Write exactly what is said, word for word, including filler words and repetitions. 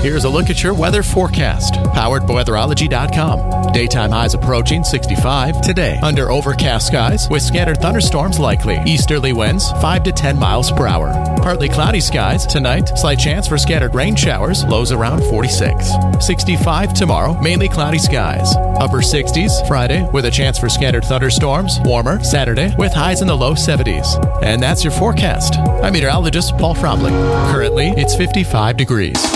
Here's a look at your weather forecast, powered by weatherology dot com. Daytime highs approaching sixty-five today, under overcast skies with scattered thunderstorms likely. Easterly winds five to ten miles per hour. Partly cloudy skies tonight, slight chance for scattered rain showers, lows around forty-six. sixty-five tomorrow, mainly cloudy skies. Upper sixties Friday with a chance for scattered thunderstorms. Warmer Saturday with highs in the low seventies. And that's your forecast. I'm meteorologist Paul Fromling. Currently, it's fifty-five degrees.